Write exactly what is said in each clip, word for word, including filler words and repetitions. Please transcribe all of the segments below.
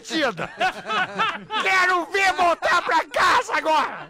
batida. Quero ver voltar pra casa agora.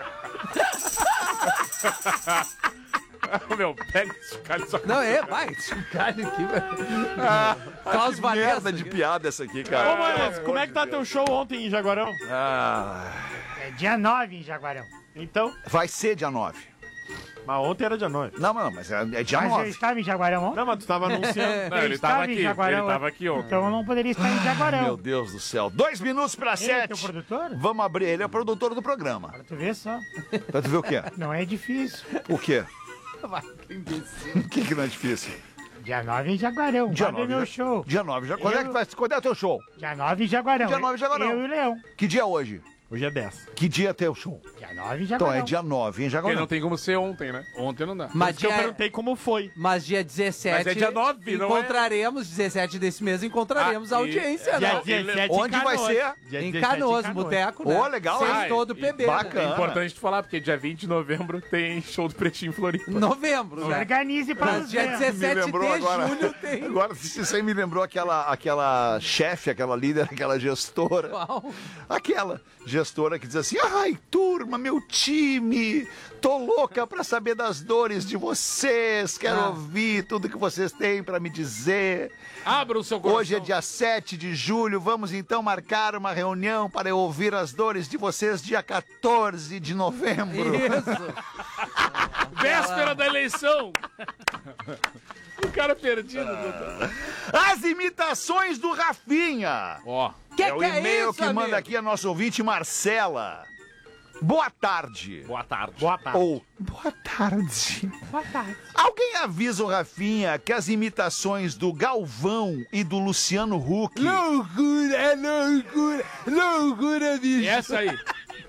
Meu, pega esse cara só. Não, é, vai, esse cara aqui, velho. Ah, Klaus merda de piada essa aqui, cara. Ô, Manes, como é que tá teu show ontem em Jaguarão? Ah, É dia nove em Jaguarão. Então, vai ser dia nove. mas ontem era dia nove. Não, não, mas é, é dia Mas eu nove. estava em Jaguarão ontem? Não, mas tu tava anunciando. Não, Eu ele estava tava em aqui, Jaguarão, ele tava aqui ontem. Então eu não poderia estar em Jaguarão. Meu Deus do céu. Dois minutos pra Ele é sete. teu produtor? Vamos abrir. Ele é o produtor do programa. Pra tu ver só. Pra tu ver o quê? Não é difícil. O quê? Vai, que imbecil. O que que não é difícil? Dia nove em Jaguarão. Dia Vai ver nove, meu já- show. Dia nove. Já, quando, é Eu- que vai, quando é o teu show? Dia nove em Jaguarão. Dia nove em Jaguarão. Eu e o Leão. Que dia é hoje? Hoje é dez. Que dia é teu show? Dia nove em Então Jaguarão. é dia nove, hein, Porque Jaguarão? não tem como ser ontem, né? Ontem não dá. Mas Porque eu dia, perguntei como foi. mas dia dezessete. Mas é dia nove, não é? encontraremos, dezessete desse mês, encontraremos Ah, a e- audiência, Dia né? dezessete Onde em vai Canoas. ser? Dia Em dezessete Canoas, boteco, né? Ô, legal, Sextou hein? todo P B. Bacana. É importante tu falar, porque dia vinte de novembro tem show do Pretinho em Floripa. Né? Novembro, né? Organize pra Mas nos dia ver. Me dezessete lembrou de agora. julho tem. Agora, isso aí me lembrou aquela, aquela chefe, aquela líder, aquela gestora. Qual? Aquela gestora que diz assim: ai, turma, meu time, tô louca pra saber das dores de vocês, quero Ah. ouvir tudo que vocês têm pra me dizer. Abra o seu coração. Hoje é dia sete de julho, vamos então marcar uma reunião para eu ouvir as dores de vocês dia quatorze de novembro. Isso. Véspera da eleição. O cara perdido. doutor. As imitações do Rafinha. Ó, Que é o que é e-mail isso, que manda amigo? aqui a nossa ouvinte Marcela. Boa tarde. boa tarde. Boa tarde. Ou boa tarde. Boa tarde. Alguém avisa o Rafinha que as imitações do Galvão e do Luciano Huck. Loucura, loucura, loucura, bicho. Essa aí.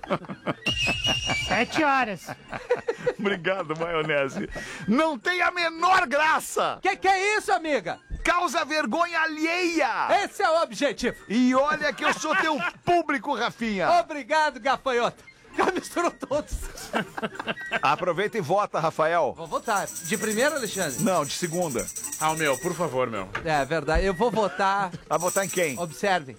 Sete horas. Obrigado, maionese. Não tem a menor graça. Que que é isso, amiga? Causa vergonha alheia. Esse é o objetivo. E olha que eu sou teu público, Rafinha. Obrigado, gafanhoto. Já misturou todos. Aproveita e vota, Rafael. Vou votar. De primeira, Alexandre? Não, de segunda. Ah, meu, por favor, meu. É verdade. Eu vou votar. Vai votar em quem? Observem.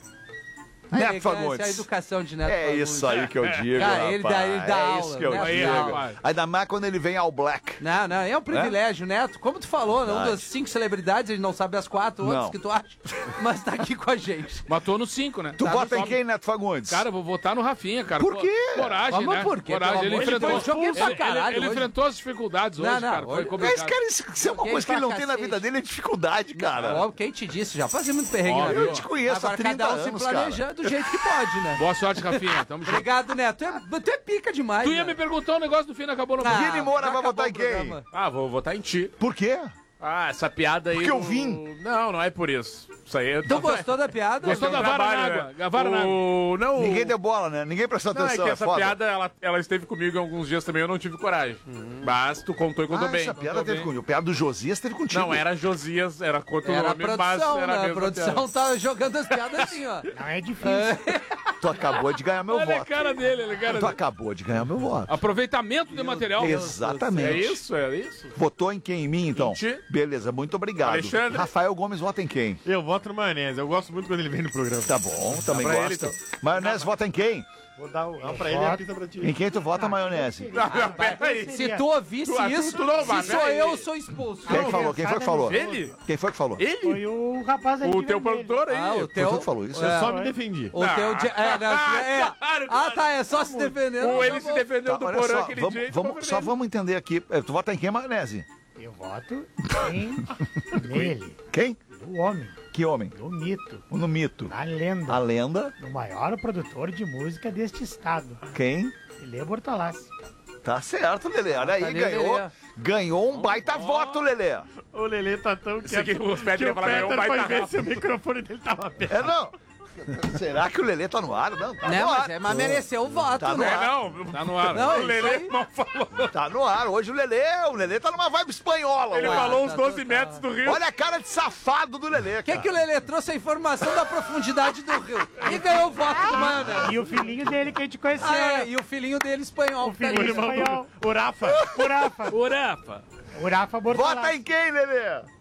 A Neto elegância, Fagundes. A educação de Neto É Fagundes. isso aí que eu digo, Cara, ele rapaz. dá- ele dá é aula, isso que eu Neto digo. dá aula. Ainda mais quando ele vem ao Black. Não, não, é um privilégio, Neto. Como tu falou, né, um das cinco celebridades, a gente não sabe as quatro outras Não. que tu acha, mas tá aqui com a gente. Matou no cinco, né? Tu Tá, vota em sobe. quem, Neto Fagundes? Cara, eu vou votar no Rafinha, cara. Por Co- quê? Coragem, Mas né? por quê? Coragem. Pelo Ele amor de enfrentou, Deus, joguei pra ele- caralho ele, ele hoje. enfrentou as dificuldades Não, hoje, não, cara. Foi hoje- complicado. Esse cara, isso, isso é uma Joguei coisa que ele pra não tem na cacete. vida dele, é dificuldade, cara. Ó, quem te disse? Já fazia muito perrengue Ó, na eu vida. te conheço há Agora trinta cada um anos, se planeja do jeito que pode, né? Boa sorte, Rafinha. Tamo junto. Obrigado, Neto. Tu é, tu é pica demais. Tu ia né? me perguntar um negócio no fim, não acabou no Ah, Vini Moura já vai acabou votar em o quem? programa. Ah, vou votar em ti. Por quê? Ah, essa piada aí. Porque eu do- vim. Não, não é por isso. Isso aí é. Tu gostou da piada? Gostou da vara na água? A vara na água. O... Não, o- Ninguém deu bola, né? Ninguém prestou Não, é atenção, que é, essa foda. piada, ela, ela esteve comigo em alguns dias também, eu não tive coragem. Mas tu contou e contou Ah, bem. essa piada Contou teve bem. comigo. A piada do Josias teve contigo. Não, era Josias, era contra o Era a nome, mas produção, era a né? A mesma produção piada. tava jogando as piadas assim, ó. Não é difícil. Tu acabou de ganhar meu Olha a voto. cara dele, olha a cara Tu dele. acabou de ganhar meu voto. Aproveitamento de material. Exatamente. É isso, é isso. Votou em quem? Em mim, então? Em ti. Beleza, muito obrigado. Alexandre. Rafael Gomes vota em quem? Eu voto no maionese. Eu gosto muito quando ele vem no programa. Tá bom, também pra ele, gosta. então. Maionese vota em quem? Vou dar um um pra ele e a pizza pra ti. Em quem tu vota, maionese? Não, não, peraí. Se tu ouvisse Tu- tu- isso, tu não vai, se sou né? eu, eu sou expulso. Quem que falou? Quem foi que falou? Ele? Quem foi que falou? Ele? Foi o rapaz aí. O de teu vermelho. produtor aí. Ah, o Foi teu... tu que falou isso? Eu É. só me defendi. O teu... di- É, não, é. Claro, Ah, claro. tá, é só se defendendo. Ou ele tá se bom. defendeu Tá, do olha Porã só, aquele vamos, dia. e vamos- ficou só vermelho. vamos entender aqui. Eh, Tu vota em quem, maionese? Eu voto em nele, Quem? do homem, Que homem? do mito, O no mito. da lenda, A lenda. do maior produtor de música deste estado, Quem? Lelê Bortolassi. Tá certo, Lelê. Olha aí, Lelê, ganhou. Lelê. Ganhou um baita voto, Lelê. O Lelê tá tão Isso aqui, o Peter que ia o falar, ganhou um Peter foi baita ver rabo. se o microfone dele tava aberto. É, não. Será que o Lelê tá no ar? Não, tá Né, no mas, ar. é, mas mereceu o voto, Tá no né? É, ar. não, tá no ar. Não, o isso Lelê aí. não falou. Tá no ar. Hoje o Lelê, o Lelê tá numa vibe espanhola. Ele hoje. falou uns tá doze total. metros do rio. Olha a cara de safado do Lelê, O que, cara. que o Lelê trouxe a informação da profundidade do rio? E ganhou o voto do Mano. E o filhinho dele que a gente conheceu. Ah, é, e o filhinho dele espanhol. O que tá filhinho ali. irmão espanhol. do- O Rafa. O Rafa. O Rafa. O Rafa Vota Bortolassi. em quem, Lelê?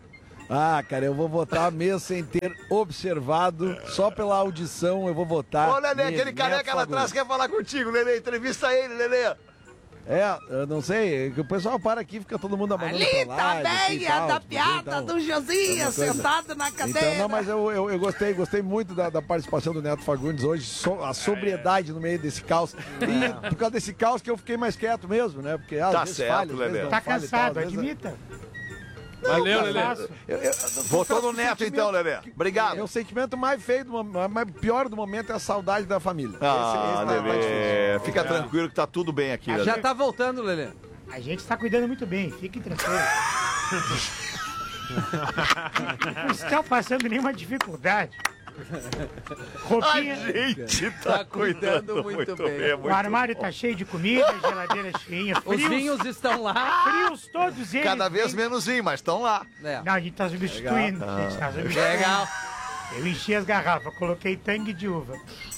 Ah, cara, eu vou votar mesmo sem ter observado, só pela audição eu vou votar. Ô, Lelê, nele, aquele careca Neto lá atrás Fagundes. quer falar contigo, Lelê. Entrevista ele, Lelê. É, eu não sei, que o pessoal para aqui, fica todo mundo mandando Ali pra tá live, assim, bem e tal, a da tipo, piada então, do Josinha uma coisa. sentado na cadeira. Então, não, mas eu, eu, eu gostei, gostei muito da, da participação do Neto Fagundes hoje, so- a sobriedade no meio desse caos. E por causa desse caos que eu fiquei mais quieto mesmo, né? Porque às Tá vezes certo, falha, às vezes Lelê. não Tá falha e tal, cansado, às vezes- admita. Valeu, Lelê. Cansaço. Eu- eu- Votou no o Neto sentimento- então, Lelê. Obrigado. É o sentimento mais feio, do, mo- mais pior do momento é a saudade da família. Ah, Esse- esse tá- tá difícil. Lelê. Fica tranquilo que tá tudo bem aqui, Lelê. Já tá voltando, Lelê. A gente tá cuidando muito bem, fiquem tranquilos. Não estão passando nenhuma dificuldade. A Roupinha, gente tá, Tá cuidando muito bem. muito o armário tá cheio de comida, geladeira cheinha, Os frios, vinhos estão lá. frios todos eles. Cada vez hein? menos vinho, mas estão lá. É. Não, a gente tá substituindo. A gente tá substituindo. Legal. Eu enchi as garrafas, coloquei tangue de uva.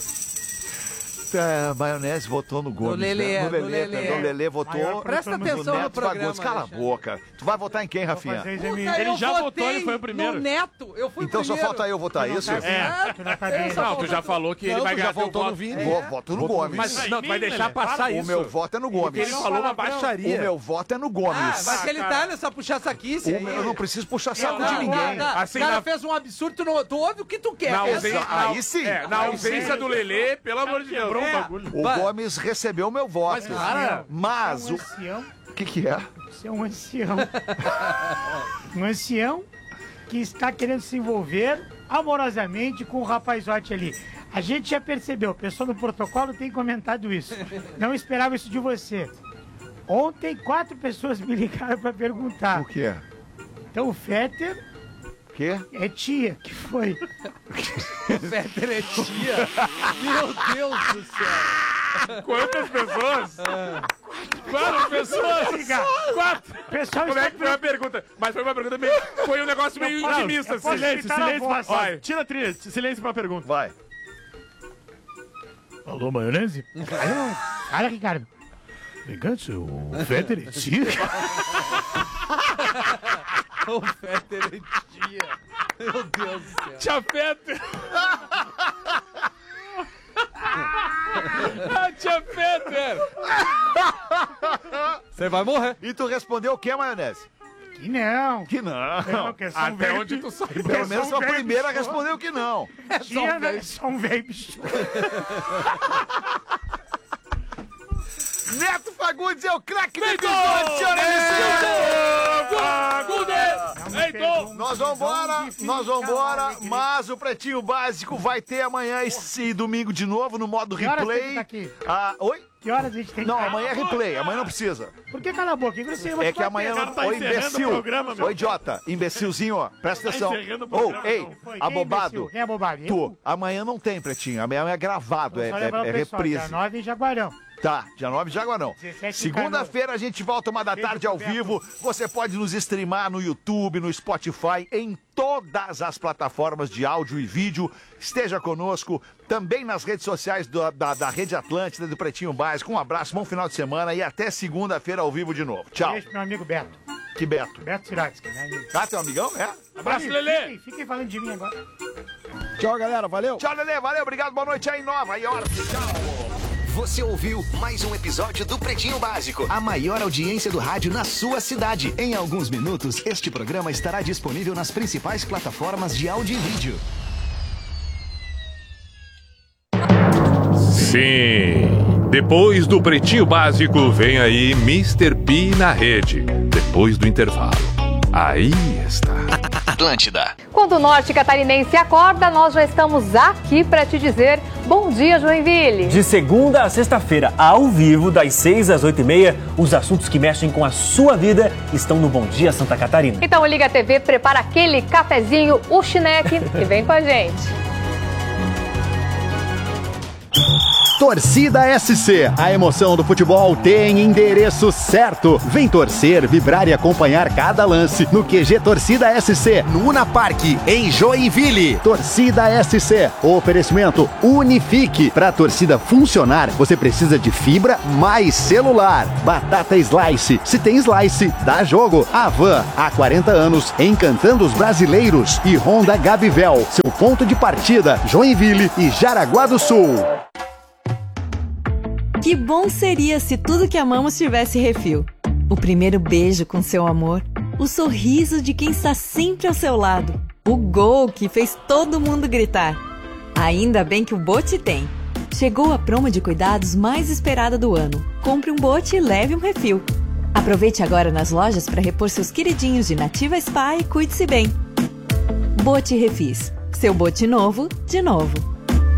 É, maionese votou no Gomes. Lelê, né? no Lelê. No Lelê votou. Maior Presta produtor atenção no no Neto programa, Fagundes. Cala a Alexandre. boca. Tu vai votar em quem, Vou Rafinha? fazer exame. Puta, Ele eu já votou, votei ele foi o primeiro. No Neto, eu fui Então o só primeiro. falta eu votar Tu não isso? tá bem, É. tu não tá bem. Só Não, tu já falou que ele Não, vai tu já ganhar teu voltou no voto. Vini. Vou, voto no Gomes. Mas não, tu vai deixar passar o isso. meu voto é no Porque ele Gomes. falou uma O baixaria. meu voto é no Ah, Gomes. mas que ele cara. tá nessa puxa-saquice O aí. meu- eu não preciso puxar saco Não, de ninguém. não, Assim, o cara na- fez um absurdo, tu, não, tu ouve o que tu quer. Na É ausência, assim. Aí na- sim. É, na Aí ausência sim. do Lelê, pelo amor de Deus. Quebrou É. um bagulho. O Vai. Gomes recebeu o meu voto. Mas, cara, Mas um o ancião, que que é? você é um ancião. Um ancião que está querendo se envolver amorosamente com o rapazote ali. A gente já percebeu, o pessoal no protocolo tem comentado isso. Não esperava isso de você. Ontem, quatro pessoas me ligaram para perguntar. O que é? Então, o Fetter O que? é tia, que foi. Fetter é tia. Meu Deus do céu. quantas pessoas? Quatro pessoas? Quatro. Pessoal, Como é está que foi a pergunta? Mas foi uma pergunta meio... Foi um negócio meio posso- intimista, eu assim. posso Silêncio, citar a silêncio. voz. Ó, Vai. tira a trilha, silêncio pra pergunta. Vai. Alô, maionese? Alô? Fala, Ricardo. Vingança, o Fetter é tia? O Fetter é tia. Meu Deus do céu. Te afeta. Ah, te afeta. Você vai morrer. E tu respondeu o que, maionese? Que não. Que não. Não, que é só um Até velho onde bi- tu sabe. Pelo é só menos um a velho primeira bicho. respondeu que não. Tia, né? É só um velho bicho. Neto Fagundes é o craque do Feito! episódio, senhoras e senhores! Fagundes! Eito! Nós vamos embora, nós vamos embora, mas o Pretinho Básico vai ter amanhã esse domingo de novo no modo Que horas tem que replay. tá aqui? Ah, oi? Que horas a gente tem que Não, estar? amanhã é replay, amanhã não precisa. Por que cala a boca? Que você vai É que amanhã cara não. tá Ô, encerrando imbecil! o programa, meu. Ô, idiota! Imbecilzinho, ó, presta atenção. encerrando o Ô, programa, ei, não. Foi, quem é abobado. imbecil? Quem é abobado? Tu, amanhã não tem, Pretinho. Amanhã é gravado, é, Só é, lembrar o é pessoal, reprise. dia nove em Jaguarão. Tá, dia nove de Jaguarão. dezessete em Segunda-feira a gente volta uma da Beijo tarde ao pro Beto. vivo. Você pode nos streamar no YouTube, no Spotify, em todas as plataformas de áudio e vídeo. Esteja conosco também nas redes sociais do- da, da Rede Atlântida, do Pretinho Básico. Um abraço, bom final de semana e até segunda-feira ao vivo de novo. Tchau. Beijo pro meu amigo Beto. Que Beto. Beto Siratsky, né? amigo? Ah, teu amigão? É? Abraço, Fiquem- Lelê. Fiquem, fiquem falando de mim agora. Tchau, galera, valeu. Tchau, Lelê. Valeu, obrigado. Boa noite aí, Nova York. Tchau. Você ouviu mais um episódio do Pretinho Básico, a maior audiência do rádio na sua cidade. Em alguns minutos, este programa estará disponível nas principais plataformas de áudio e vídeo. Sim. Depois do Pretinho Básico, vem aí mister P na rede. Depois do intervalo. Aí está. Atlântida. Quando o norte catarinense acorda, nós já estamos aqui para te dizer bom dia, Joinville. De segunda a sexta-feira, ao vivo, das seis às oito e meia, os assuntos que mexem com a sua vida estão no Bom Dia Santa Catarina. Então liga a T V, prepara aquele cafezinho, o chineque e vem com a gente. Torcida S C. A emoção do futebol tem endereço certo. Vem torcer, vibrar e acompanhar cada lance no Q G Torcida S C, no Una Park, em Joinville. Torcida S C. Oferecimento Unifique. Para a torcida funcionar, você precisa de fibra mais celular. Batata Slice. Se tem Slice, dá jogo. Avan, há quarenta anos, encantando os brasileiros. E Honda Gabivel, seu ponto de partida, Joinville e Jaraguá do Sul. Que bom seria se tudo que amamos tivesse refil. O primeiro beijo com seu amor, o sorriso de quem está sempre ao seu lado, o gol que fez todo mundo gritar. Ainda bem que o Bote tem. Chegou a promo de cuidados mais esperada do ano. Compre um Bote e leve um refil. Aproveite agora nas lojas para repor seus queridinhos de Nativa Spa e cuide-se bem. Bote Refis. Seu bote novo, de novo.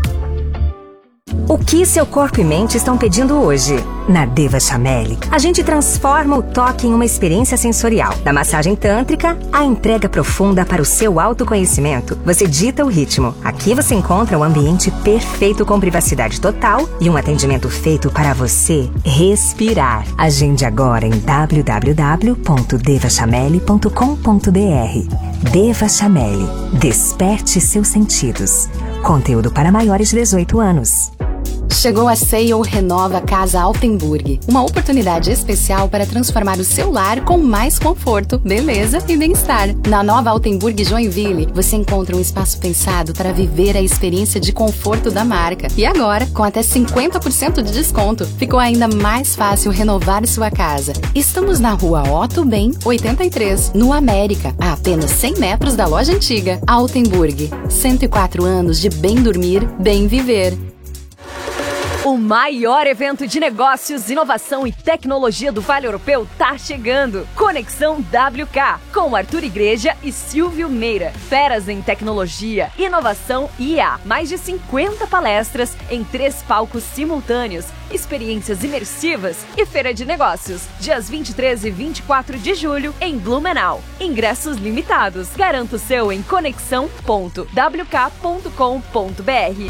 O que seu corpo e mente estão pedindo hoje? Na Deva Chameli, a gente transforma o toque em uma experiência sensorial. Da massagem tântrica à entrega profunda para o seu autoconhecimento, você dita o ritmo. Aqui você encontra um ambiente perfeito com privacidade total e um atendimento feito para você respirar. Agende agora em w w w ponto deva chameli ponto com ponto b r. Deva Chameli. Desperte seus sentidos. Conteúdo para maiores de dezoito anos. Chegou a Sale Renova Casa Altenburg, uma oportunidade especial para transformar o seu lar com mais conforto, beleza e bem-estar. Na nova Altenburg Joinville, você encontra um espaço pensado para viver a experiência de conforto da marca. E agora, com até cinquenta por cento de desconto, ficou ainda mais fácil renovar sua casa. Estamos na rua Otto Ben, oitenta e três, no América, a apenas cem metros da loja antiga. Altenburg, cento e quatro anos de bem dormir, bem viver. O maior evento de negócios, inovação e tecnologia do Vale Europeu tá chegando. Conexão W K, com Arthur Igreja e Silvio Meira. Feras em tecnologia, inovação e I A. Mais de cinquenta palestras em três palcos simultâneos, experiências imersivas e feira de negócios. Dias vinte e três e vinte e quatro de julho em Blumenau. Ingressos limitados. Garanta o seu em conexão ponto w k ponto com ponto b r.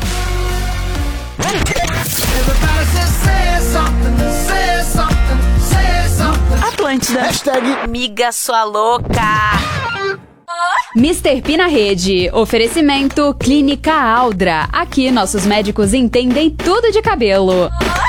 Atlântida. Hashtag Miga sua louca. mister P na rede. Oferecimento Clínica Aldra. Aqui nossos médicos entendem tudo de cabelo.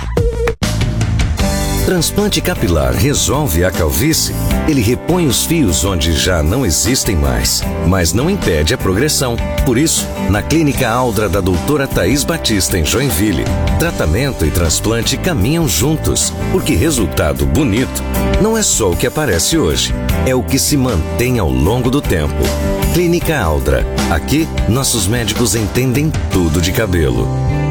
Transplante capilar resolve a calvície? Ele repõe os fios onde já não existem mais, mas não impede a progressão. Por isso, na Clínica Aldra da doutora Thaís Batista em Joinville, tratamento e transplante caminham juntos, porque resultado bonito não é só o que aparece hoje, é o que se mantém ao longo do tempo. Clínica Aldra. Aqui, nossos médicos entendem tudo de cabelo.